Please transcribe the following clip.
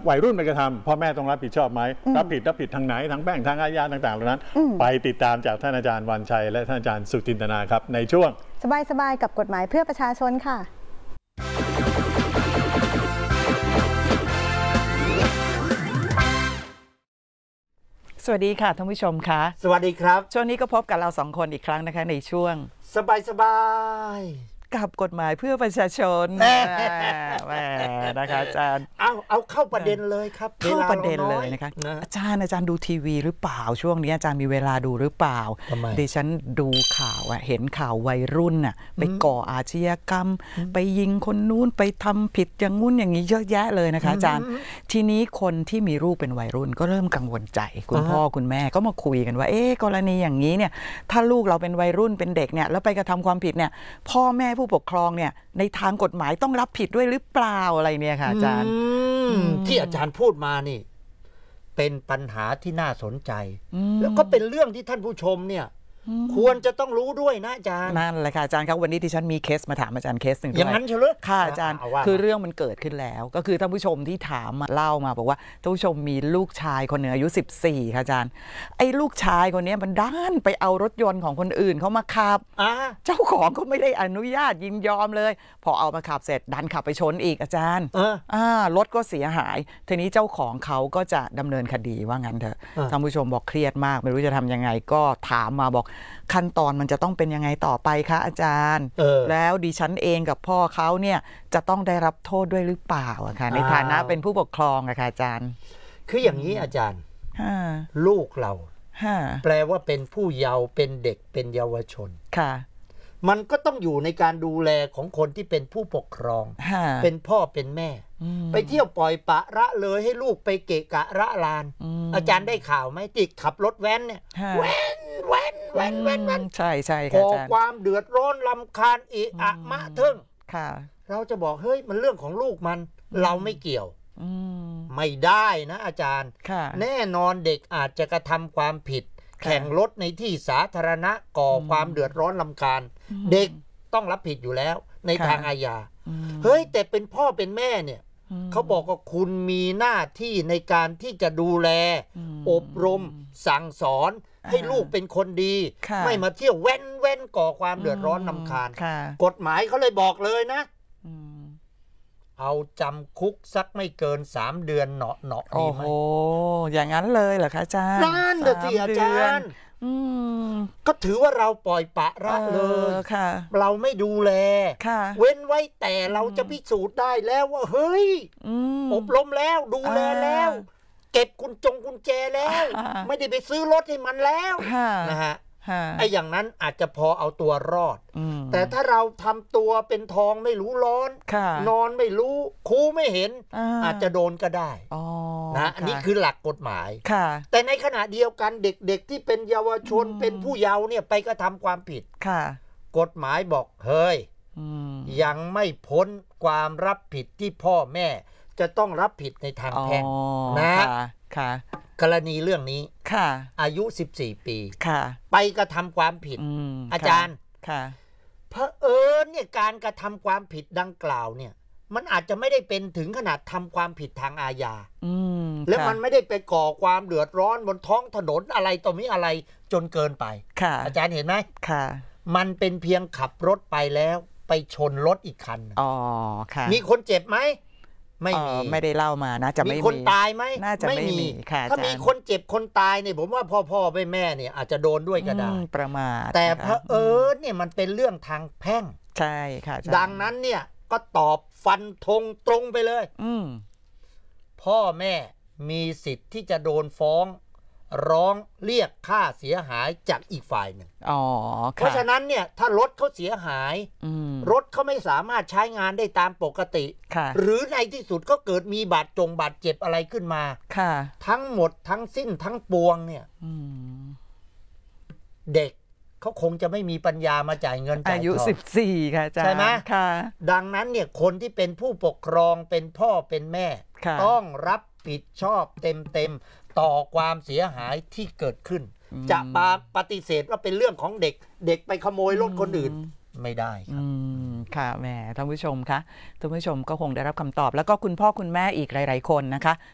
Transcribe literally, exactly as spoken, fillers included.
วัยรุ่นไปกระทำพ่อแม่ต้องรับผิดชอบไหมรับผิดรับผิดทางไหนทางแพ่งทางอาญาต่างๆเหล่านั้นไปติดตามจากท่านอาจารย์วันชัยและท่านอาจารย์สุจินตนาครับในช่วงสบายๆกับกฎหมายเพื่อประชาชนค่ะสวัสดีค่ะท่านผู้ชมคะสวัสดีครับช่วงนี้ก็พบกับเราสองคนอีกครั้งนะคะในช่วงสบายสบายกับกฎหมายเพื่อประชาชนแหมนะคะอาจารย์เอาเอาเข้าประเด็นเลยครับเข้าประเด็นเลยนะคะอาจารย์อาจารย์ดูทีวีหรือเปล่าช่วงนี้อาจารย์มีเวลาดูหรือเปล่าดิฉันดูข่าวอะเห็นข่าววัยรุ่นน่ะไปก่ออาชญากรรมไปยิงคนนู้นไปทำผิดอย่างงู้นอย่างนี้เยอะแยะเลยนะคะอาจารย์ทีนี้คนที่มีลูกเป็นวัยรุ่นก็เริ่มกังวลใจคุณพ่อคุณแม่ก็มาคุยกันว่าเอ๊ะกรณีอย่างนี้เนี่ยถ้าลูกเราเป็นวัยรุ่นเป็นเด็กเนี่ยแล้วไปกระทำความผิดเนี่ยพ่อแม่ผู้ปกครองเนี่ยในทางกฎหมายต้องรับผิดด้วยหรือเปล่าอะไรเนี่ยค่ะอาจารย์ที่อาจารย์พูดมานี่เป็นปัญหาที่น่าสนใจแล้วก็เป็นเรื่องที่ท่านผู้ชมเนี่ยควรจะต้องรู้ด้วยนะอาจารย์นั่นแหละค่ะอาจารย์ครับวันนี้ที่ฉันมีเคสมาถามอาจารย์เคสหนึ่งด้วยอย่างนั้นเฉลยค่ะอาจารย์คือเรื่องมันเกิดขึ้นแล้วก็คือท่านผู้ชมที่ถามมาเล่ามาบอกว่าท่านผู้ชมมีลูกชายคนหนึ่งอายุสิบสี่ค่ะอาจารย์ไอ้ลูกชายคนนี้มันด้านไปเอารถยนต์ของคนอื่นเขามาขับเจ้าของก็ไม่ได้อนุญาตยินยอมเลยพอเอามาขับเสร็จดันขับไปชนอีกอาจารย์อ่ารถก็เสียหายทีนี้เจ้าของเขาก็จะดำเนินคดีว่างั้นเถอะท่านผู้ชมบอกเครียดมากไม่รู้จะทำยังไงก็ถามมาบอกขั้นตอนมันจะต้องเป็นยังไงต่อไปคะอาจารย์แล้วดิฉันเองกับพ่อเขาเนี่ยจะต้องได้รับโทษด้วยหรือเปล่าอะคะในฐานะเป็นผู้ปกครองอะคะอาจารย์คืออย่างนี้อาจารย์ลูกเราแปลว่าเป็นผู้เยาว์เป็นเด็กเป็นเยาวชนค่ะมันก็ต้องอยู่ในการดูแลของคนที่เป็นผู้ปกครองเป็นพ่อเป็นแม่ไปเที่ยวปล่อยปะละเลยให้ลูกไปเกะกะระลานอาจารย์ได้ข่าวไหมติดขับรถแว้นเนี่ยแว้นแว้นแว้นแว้นแว้นใช่ใช่ค่ะอาจารย์ก่อความเดือดร้อนรำคาญอิอะมะเทิงค่ะเราจะบอกเฮ้ยมันเรื่องของลูกมันเราไม่เกี่ยวไม่ได้นะอาจารย์แน่นอนเด็กอาจจะกระทำความผิดแข่งรถในที่สาธารณะก่อความเดือดร้อนรำคาญเด็กต้องรับผิดอยู่แล้วในทางอาญาเฮ้ยแต่เป็นพ่อเป็นแม่เนี่ยเขาบอกว่าคุณมีหน้าที่ในการที่จะดูแลอบรมสั่งสอนให้ลูกเป็นคนดีไม่มาเที่ยวแว้นแว้นก่อความเดือดร้อนรำคาญกฎหมายเขาเลยบอกเลยนะเอาจำคุกสักไม่เกินสามเดือนเนาะเนาะโอ้โหอย่างนั้นเลยเหรอคะอาจารย์นั่นเดี๋ยวสิอาจารย์ก็ถือว่าเราปล่อยปะละเลยเราไม่ดูแลเว้นไว้แต่เราจะพิสูจน์ได้แล้วว่าเฮ้ยอบรมแล้วดูแลแล้วเก็บกุญจงกุญแจแล้วไม่ได้ไปซื้อรถให้มันแล้วนะฮะไอ้อย่างนั้นอาจจะพอเอาตัวรอดแต่ถ้าเราทำตัวเป็นทองไม่รู้ร้อนนอนไม่รู้ครูไม่เห็น อา, อาจจะโดนก็ได้นะอันนี้คือหลักกฎหมายแต่ในขณะเดียวกันเด็กๆที่เป็นเยาวชนเป็นผู้เยาว์เนี่ยไปกระทำความผิดกฎหมายบอกเฮ้ยยังไม่พ้นความรับผิดที่พ่อแม่จะต้องรับผิดในทางแพ่งนะกรณีเรื่องนี้อายุสิบสี่ปีไปกระทำความผิดอาจารย์เผอิญเนี่ยการกระทำความผิดดังกล่าวเนี่ยมันอาจจะไม่ได้เป็นถึงขนาดทำความผิดทางอาญาและมันไม่ได้ไปก่อความเดือดร้อนบนท้องถนนอะไรต่อมิอะไรจนเกินไปอาจารย์เห็นไหมมันเป็นเพียงขับรถไปแล้วไปชนรถอีกคันมีคนเจ็บไหมไม่มีไม่ได้เล่ามานะจะไม่มีคนตายไหมน่าจะไม่มีถ้ามีคนเจ็บคนตายเนี่ยผมว่าพ่อพ่อแม่แม่เนี่ยอาจจะโดนด้วยก็ได้ประมาทแต่เผอิญเนี่ยมันเป็นเรื่องทางแพ่งใช่ค่ะดังนั้นเนี่ยก็ตอบฟันธงตรงไปเลยพ่อแม่มีสิทธิ์ที่จะโดนฟ้องร้องเรียกค่าเสียหายจากอีกฝ่ายหนึ่งเพราะฉะนั้นเนี่ยถ้ารถเขาเสียหายรถเขาไม่สามารถใช้งานได้ตามปกติหรือในที่สุดก็เกิดมีบาดจงบาดเจ็บอะไรขึ้นมาทั้งหมดทั้งสิ้นทั้งปวงเนี่ยเด็กเขาคงจะไม่มีปัญญามาจ่ายเงินจ่ายทองอายุสิบสี่ค่ะอาจารย์ใช่ไหมดังนั้นเนี่ยคนที่เป็นผู้ปกครองเป็นพ่อเป็นแม่ต้องรับผิดชอบเต็มๆต่อความเสียหายที่เกิดขึ้นจะมาปฏิเสธว่าเป็นเรื่องของเด็กเด็กไปขโมยรถคนอื่นไม่ได้ครับค่ะแหมท่านผู้ชมคะท่านผู้ชมก็คงได้รับคำตอบแล้วก็คุณพ่อคุณแม่อีกหลายๆคนนะคะ